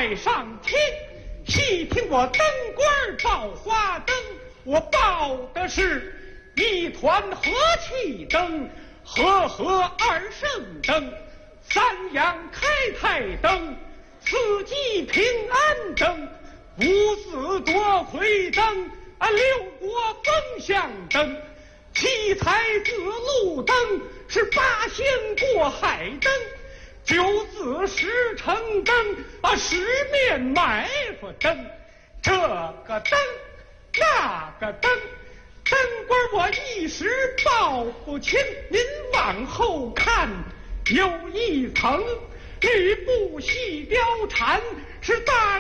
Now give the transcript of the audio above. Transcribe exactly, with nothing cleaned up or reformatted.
快上天，细听我灯官报花灯，我报的是一团和气灯，和和二圣灯，三阳开泰灯，四季平安灯，五子夺魁灯，啊六国风向灯，七彩子路灯，是八仙过海灯，九子十城灯，啊十面埋伏灯，这个灯那个灯，灯官我一时报不清，您往后看，有一层绿布细貂蝉，是大